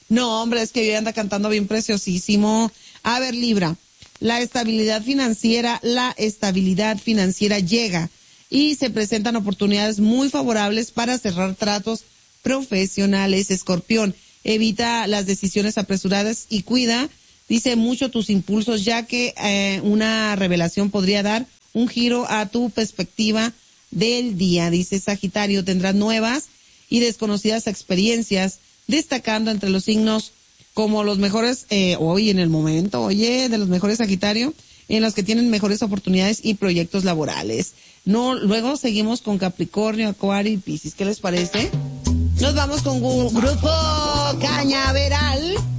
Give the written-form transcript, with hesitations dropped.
No, hombre, es que yo anda cantando bien preciosísimo. A ver, Libra, la estabilidad financiera llega y se presentan oportunidades muy favorables para cerrar tratos profesionales. Escorpión, evita las decisiones apresuradas y cuida, dice, mucho tus impulsos, ya que una revelación podría dar un giro a tu perspectiva del día. Dice Sagitario, tendrás nuevas y desconocidas experiencias, destacando entre los signos como los mejores, hoy en el momento, de los mejores Sagitario, en los que tienen mejores oportunidades y proyectos laborales. No, luego seguimos con Capricornio, Acuario y Piscis. ¿Qué les parece? Nos vamos con un grupo Cañaveral.